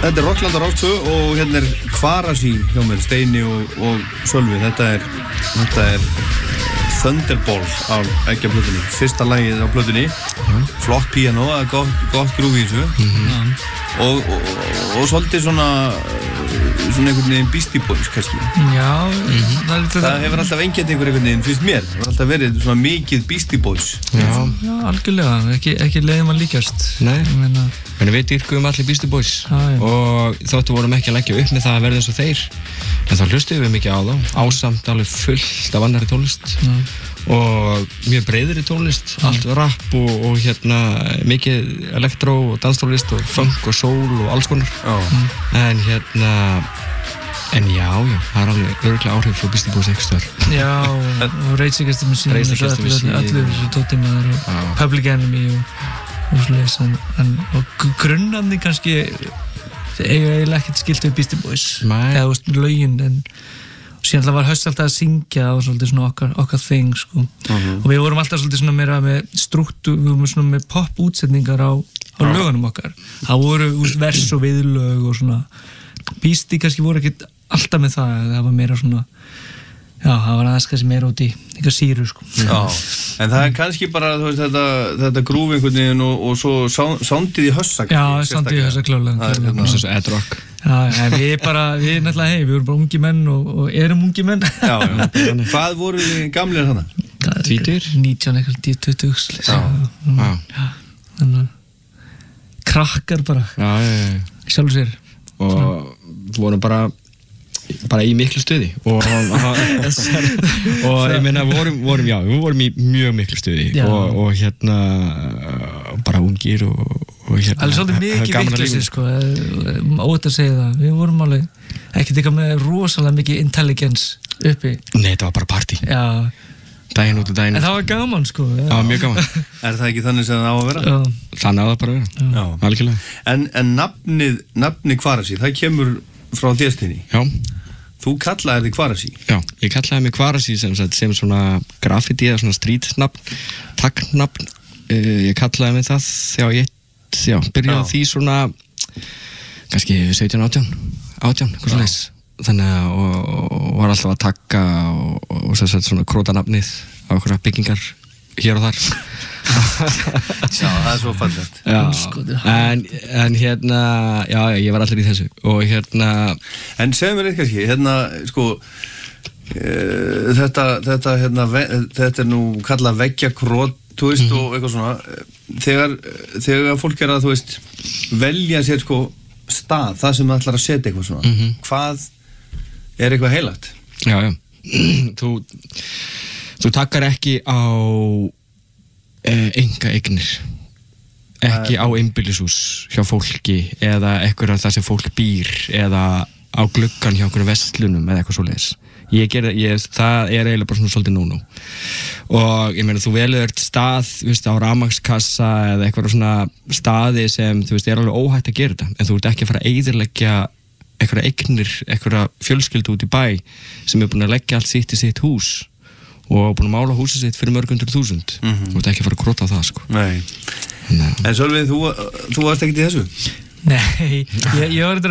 Þetta Rockland á Rás 2 og hérna Kvarasi hjá mér, Steini og Sölvi. Þetta er Thunderball á Eggjaplötunni. Fyrsta lagið á plötunni. Flott píanó, gott grúf í þessu. Og svolítið svona einhvern veginn Beastie Boys kannski. Já, það hefur alltaf einhvern veginn, finnst mér. Það hefur alltaf verið svona mikið Beastie Boys. Já, algjörlega. Ekki leiðum að líkjast. Nei. En við dýrkuðum allir Beastie Boys og þóttu vorum ekki að leggja upp með það að verða eins og þeir. En þá hlustuðum við mikið á þá, ásamt alveg fullt af annarri tónlist og mjög breiðri tónlist, allt rap og hérna mikið elektró og danstónlist og funk og soul og alls konar. En hérna, já, það er alveg örugglega áhrif frá Beastie Boys einhvers staðar. Já, og Rage Against the Machine, öllu þessu tóttimaður og Public Enemy og svoleiðis, og grunnarnir kannski eiga eiginlega ekkert skilt við Beastie Boys eða lögin, en síðan var Höss alltaf að syngja og svolítið svona okkar thing, sko. Og við vorum alltaf svolítið svona meira með við vorum svona með pop útsetningar á lögunum okkar. Það voru vers og viðlög og svona. Beastie kannski voru ekkert alltaf með það var meira svona, já, það var aðeins kannski meira út í eitthvað síru, sko. Já, en það er kannski bara, þú veist, þetta grúf einhvern veginn og svo soundið í Hössa. Já, soundið í Hössa klálega. Það er svo Ed Rock. Já, en við náttúrulega, við vorum bara ungi menn og erum ungi menn. Já. Hvað voru þið gamlir hana? Tvítur? 19 eitthvað, 20. Já. Þannig að krakkar bara. Já. Sjálfur sér. Og vorum bara í miklu stuði og ég meina við vorum í mjög miklu stuði og hérna bara ungir og hérna það er svolítið mikið vitlausir, sko, ótt að segja það. Við vorum alveg ekkert eitthvað með rosalega mikið intelligence uppi. Nei, þetta var bara partí. Já. Daginn út og daginn. En það var gaman, sko. Það var mjög gaman. Er það ekki þannig sem það á að vera? Já. Þannig á það bara að vera. Já. Algjörlega. En nafnið Kvarasi, það kemur frá þér, Steini. Já. Þú kallaðir þig Kvarasi. Já, ég kallaði mig Kvarasi sem svona graffiti eða svona streetnafn, tagnafn. Ég kallaði mig það þegar ég byrjaði því svona kannski 17-18, eitthvað svoleiðis. Þannig að og var alltaf að tagga og svona krótanafnið á okkur byggingar hér og þar. Já, það er svo fallegt. En hérna, já, ég var allir í þessu og hérna. En segðu mér eitthvað kannski, sko, þetta er nú kallað veggjakrót, þú veist, og eitthvað svona. Þegar fólk er að, þú veist, velja sér, sko, stað, það sem það ætlar að setja eitthvað svona. Hvað er eitthvað heilagt? Já. Þú takkar ekki á enga eignir, ekki á einbýlishús hjá fólki eða eitthvað af það sem fólk býr eða á gluggan hjá einhverjum verslunum eða eitthvað svoleiðis. Það er eiginlega bara svona svolítið no-no. Og ég meina, þú velur stað, þú veist, á rafmagnskassa eða eitthvað svona staði sem, þú veist, er alveg óhætt að gera þetta, en þú ert ekki að fara að eyðileggja einhverja eignir, einhverja fjölskyldu út í bæ sem er búin að leggja allt sitt í sitt hús og búin að mála húsið sitt fyrir mörg 100.000. Þú ert ekki að fara að króta á það, sko. Nei. En Sölvi, þú varst ekkert í þessu? Nei, ég var